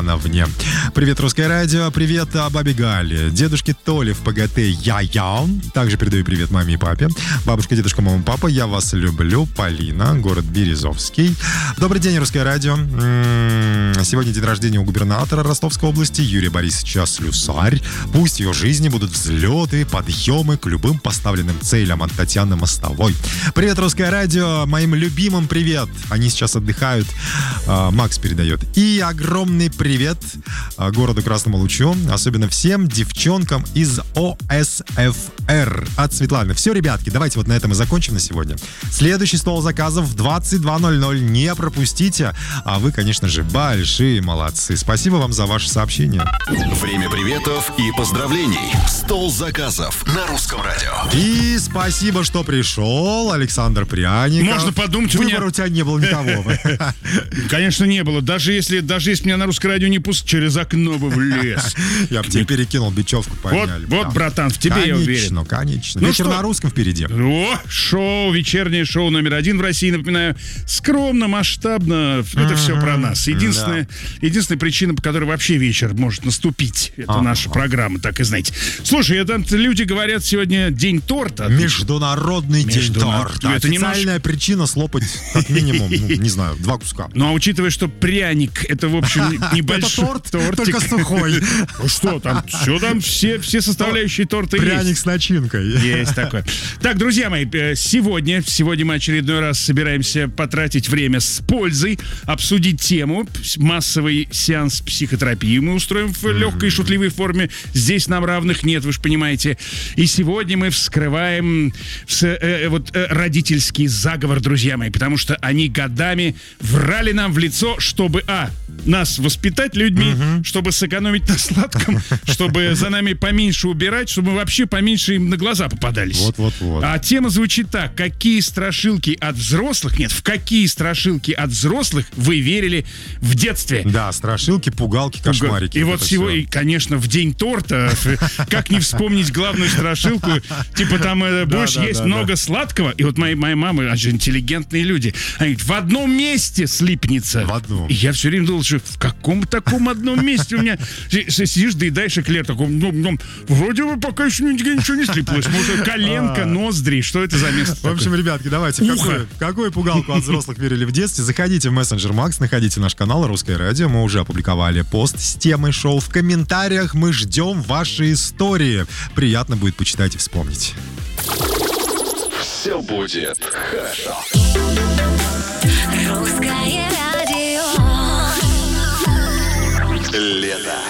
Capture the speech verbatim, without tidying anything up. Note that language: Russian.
Ивановне. Привет, Русское радио, привет бабе Гале, дедушке Толе в ПГТ Я-Я. Также передаю привет маме и папе. Бабушка, дедушка, мама, папа, я вас люблю. Полина, город Березовский. Добрый день, Русское радио. Сегодня день рождения у губернатора Ростовской области Юрия Борисовича Слюсарь. Пусть в ее жизни будут взлеты, подъемы к любым поставленным целям от Татьяны Мостовой. Привет, Русское радио, моим любимым привет. Они сейчас отдыхают. Макс передает. И огромный привет городу Красному Лучу, особенно всем девчонкам из О С Ф Р от Светланы. Все, ребятки, давайте вот на этом и закончим на сегодня. Следующий стол заказов в двадцать два ноль ноль. Не пропустите. А вы, конечно же, большие молодцы. Спасибо вам за ваше сообщение. Время приветов и поздравлений. Стол заказов на Русском радио. И спасибо, что пришел, Александр Пряников. Можно подумать, выбора у меня... у тебя не было никого. Конечно, не было. Даже если, даже если меня на Русское радио не пустят, через окно бы влез. Я бы тебе перекинул бечевку, Вот, поменяли. вот, братан, в тебе я уверен. Конечно, конечно. Ну Вечер что? на русском впереди. О, шоу, вечернее шоу номер один в России, напоминаю. Скромно, масштабно, это все про нас. Единственная, единственная причина, по которой вообще вечер может наступить, это Ага. наша программа, так и знаете. Слушай, это люди говорят, сегодня день торта. Международный день Международ- торта. Это Официальная причина слопать как минимум, ну, не знаю, два куска. Ну, а учитывая, что пряник, это, в общем, небольшой Это торт, тортик. только сухой. Ну что там, все там, все, все составляющие торта есть. Пряник с начинкой. Есть такое. Так, друзья мои, э, сегодня, сегодня мы очередной раз собираемся потратить время с пользой, обсудить тему. Массовый сеанс психотерапии мы устроим в легкой и шутливой форме. Здесь нам равных нет, вы же понимаете. И сегодня мы вскрываем с, э, э, вот, э, родительский заговор, друзья мои, потому что они годами врали нам в лицо, чтобы, а, нас воспитать людьми, чтобы сэкономить на сладком, чтобы за нами поменьше убирать, чтобы мы вообще поменьше им на глаза попадались. Вот-вот-вот. А тема звучит так: какие страшилки от взрослых, нет, в какие страшилки от взрослых вы верили в детстве? Да, страшилки, пугалки, кошмарики. И вот это всего, всё. и, конечно, в день торта, как не вспомнить главную страшилку, типа там э, будешь да, есть да, много сладкого, и вот мои, мои мамы, они же интеллигентные люди, они говорят, в одном месте слипнется. В одном. И я все время думал, что в каком таком одном месте у меня С- сидишь, доедаешь эклер, такой, ну, ну, вроде бы пока еще нигде ничего не слиплось, может, коленка, ноздри, что это за место В общем, такое? ребятки, давайте, в Ухо. какую, в какую пугалку от взрослых верили в детстве? Заходите в мессенджер Макс, находите наш канал Русское радио. Мы уже опубликовали пост с темой шоу. В комментариях мы ждем ваши истории. Приятно будет почитать и вспомнить. Все будет хорошо. Русское радио. Лето.